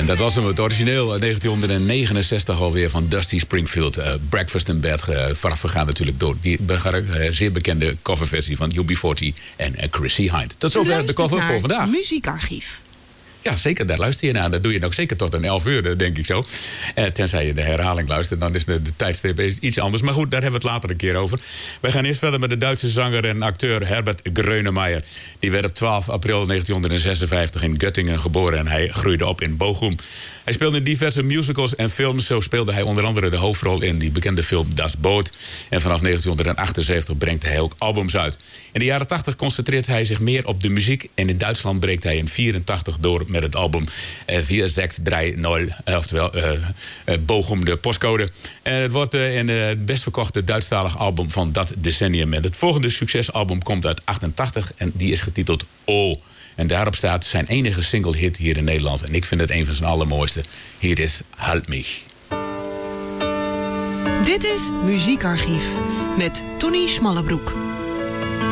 Dat was hem, het origineel uit 1969 alweer van Dusty Springfield. Breakfast in Bed, voorafgegaan natuurlijk door die zeer bekende coverversie van UB40 en Chrissie Hynde. Tot zover de cover voor vandaag. Muziekarchief. Ja, zeker, daar luister je naar. Dat doe je ook zeker tot een 11 uur, denk ik zo. Tenzij je de herhaling luistert, dan is de tijdstip iets anders. Maar goed, daar hebben we het later een keer over. Wij gaan eerst verder met de Duitse zanger en acteur Herbert Grönemeyer. Die werd op 12 april 1956 in Göttingen geboren en hij groeide op in Bochum. Hij speelde in diverse musicals en films. Zo speelde hij onder andere de hoofdrol in die bekende film Das Boot. En vanaf 1978 brengt hij ook albums uit. In de jaren 80 concentreert hij zich meer op de muziek. En in Duitsland breekt hij in 84 door met het album 4630, oftewel Bochum de postcode. En het wordt het best verkochte Duitsstalig album van dat decennium. En het volgende succesalbum komt uit 88 en die is getiteld O. En daarop staat zijn enige single hit hier in Nederland. En ik vind het een van zijn allermooiste. Hier is Halt mich. Dit is Muziekarchief met Tony Smallebroek.